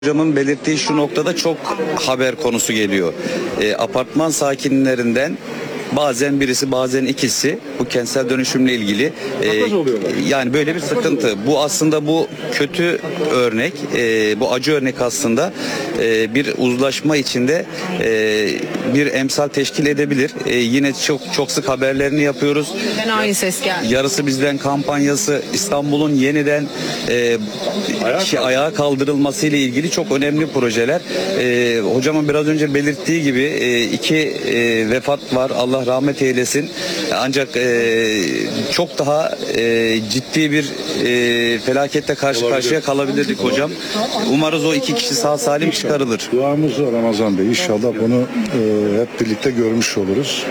Hocamın belirttiği şu noktada çok haber konusu geliyor. Apartman sakinlerinden bazen birisi bazen ikisi bu kentsel dönüşümle ilgili yani böyle bir sıkıntı. Bu aslında bu kötü örnek, bu acı örnek aslında bir uzlaşma içinde bir emsal teşkil edebilir. Yine çok sık haberlerini yapıyoruz. Aynı ses geldi. Yarısı bizden kampanyası İstanbul'un yeniden ayağa kaldırılması ile ilgili çok önemli projeler. Hocamın biraz önce belirttiği gibi iki vefat var. Allah rahmet eylesin. Ancak çok daha ciddi bir felakette karşı karşıya kalabilirdik hocam. Umarız o iki kişi sağ salim çıkarılır. Duamız var Ramazan Bey. İnşallah bunu hep birlikte görmüş oluruz.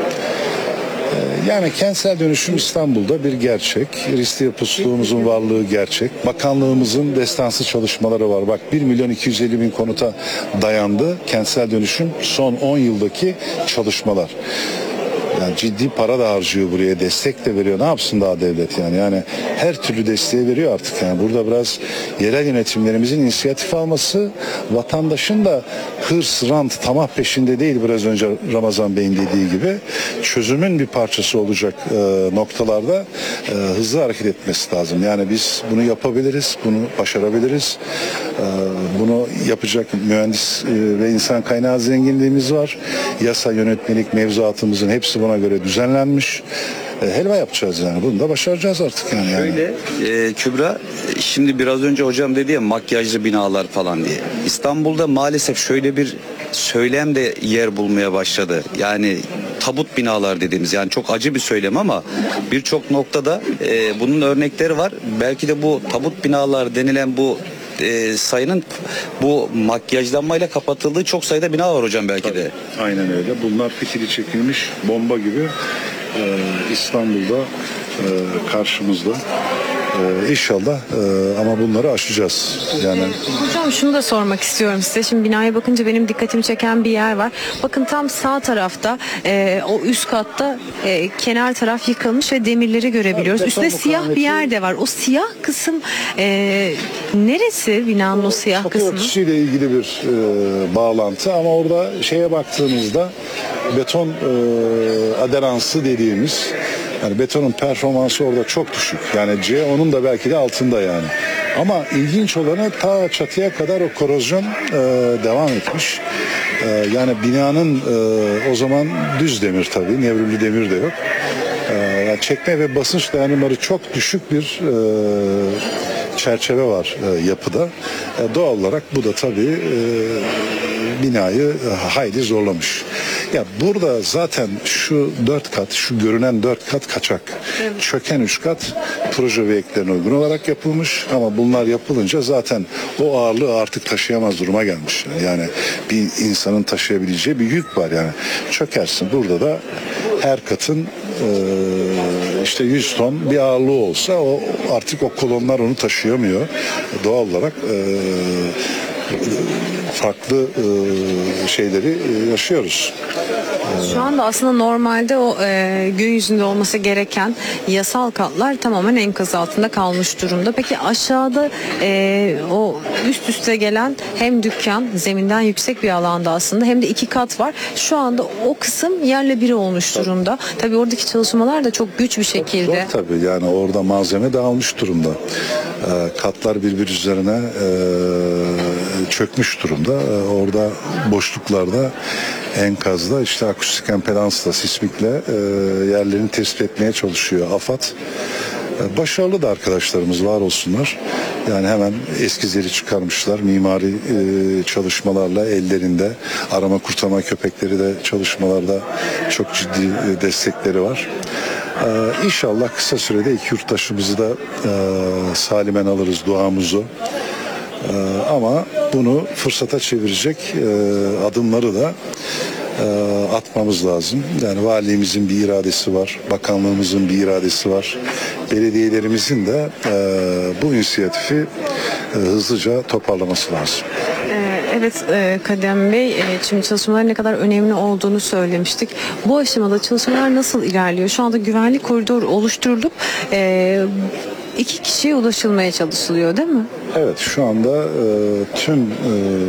Yani kentsel dönüşüm İstanbul'da bir gerçek. Riskli pusluğumuzun varlığı gerçek. Bakanlığımızın destansı çalışmaları var. Bak 1.250.000 konuta dayandı. Kentsel dönüşüm son 10 yıldaki çalışmalar. Yani ciddi para da harcıyor buraya, destek de veriyor. Ne yapsın daha devlet yani? Yani her türlü desteği veriyor artık. Yani burada biraz yerel yönetimlerimizin inisiyatif alması, vatandaşın da hırs, rant, tamah peşinde değil, biraz önce Ramazan Bey'in dediği gibi çözümün bir parçası olacak noktalarda hızlı hareket etmesi lazım. Yani biz bunu yapabiliriz, bunu başarabiliriz. Bunu yapacak mühendis ve insan kaynağı zenginliğimiz var. Yasa, yönetmelik, mevzuatımızın hepsi buna göre düzenlenmiş. Helva yapacağız yani. Bunu da başaracağız artık yani. Şöyle Kübra, şimdi biraz önce hocam dedi ya makyajlı binalar falan diye. İstanbul'da maalesef şöyle bir söylem de yer bulmaya başladı. Yani tabut binalar dediğimiz, yani çok acı bir söylem ama birçok noktada bunun örnekleri var. Belki de bu tabut binalar denilen bu sayının bu makyajlanmayla kapatıldığı çok sayıda bina var hocam belki de. Aynen öyle. Bunlar fitili çekilmiş bomba gibi İstanbul'da karşımızda. İnşallah ama bunları aşacağız. Yani Hocam şunu da sormak istiyorum size. Şimdi binaya bakınca benim dikkatimi çeken bir yer var. Bakın tam sağ tarafta o üst katta kenar taraf yıkılmış ve demirleri görebiliyoruz. Üstünde siyah bir yer de var. O siyah kısım neresi binanın o siyah kısmı? ile ilgili bir bağlantı ama orada şeye baktığımızda beton aderansı dediğimiz, yani betonun performansı orada çok düşük. Yani C onun da belki de altında yani. Ama ilginç olanı ta çatıya kadar o korozyon devam etmiş. Yani binanın o zaman düz demir tabii, nevrüllü demir de yok. Çekme ve basınç dayanımları çok düşük bir çerçeve var yapıda. Doğal olarak bu da tabii binayı hayli zorlamış. Ya burada zaten şu 4 kat, şu görünen 4 kat kaçak. Evet. Çöken 3 kat proje ve eklerine uygun olarak yapılmış ama bunlar yapılınca zaten o ağırlığı artık taşıyamaz duruma gelmiş. Yani bir insanın taşıyabileceği bir yük var yani. Çökersin. Burada da her katın işte 100 ton bir ağırlığı olsa o artık o kolonlar onu taşıyamıyor. Doğal olarak farklı şeyleri yaşıyoruz. Şu anda aslında normalde o gün yüzünde olması gereken yasal katlar tamamen enkaz altında kalmış durumda. Peki aşağıda o üst üste gelen hem dükkan zeminden yüksek bir alanda aslında hem de 2 kat var. Şu anda o kısım yerle bir olmuş durumda. Tabii oradaki çalışmalar da çok güç bir şekilde. Zor tabii yani orada malzeme dağılmış durumda. Katlar birbir üzerine çökmüş durumda. Orada boşluklarda enkazda işte akustik empelansla, sismikle yerlerini tespit etmeye çalışıyor AFAD. Başarılı da arkadaşlarımız var olsunlar. Yani hemen eskizleri çıkarmışlar. Mimari çalışmalarla ellerinde. Arama kurtarma köpekleri de çalışmalarda çok ciddi destekleri var. İnşallah kısa sürede iki yurttaşımızı da salimen alırız duamızı. Ama bunu fırsata çevirecek adımları da atmamız lazım. Yani valimizin bir iradesi var, bakanlığımızın bir iradesi var, belediyelerimizin de bu inisiyatifi hızlıca toparlaması lazım. Evet Kadem Bey, şimdi çalışmaların ne kadar önemli olduğunu söylemiştik. Bu aşamada çalışmalar nasıl ilerliyor? Şu anda güvenlik koridoru oluşturulup 2 kişiye ulaşılmaya çalışılıyor değil mi? Evet, şu anda tüm